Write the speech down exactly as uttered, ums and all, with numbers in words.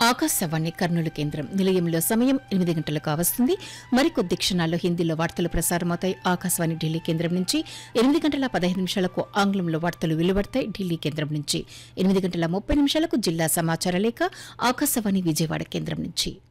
ఆకాశవాణి కర్నూలు కేంద్రం నిలయంలో సమయం ఎనిమిది గంటలకు కావస్తుంది. మరికొద్ది క్షణాల్లో హిందీలో వార్తలు ప్రసారమవుతాయి. ఆకాశవాణి ఢిల్లీ కేంద్రం నుంచి ఎనిమిది గంటల పదహైదు నిమిషాలకు ఆంగ్లంలో వార్తలు వెలువడతాయి. ఢిల్లీ కేంద్రం నుంచి ఎనిమిది గంటల ముప్పై నిమిషాలకు జిల్లా సమాచార లేఖ ఆకాశవాణి విజయవాడ కేంద్రం నుంచి.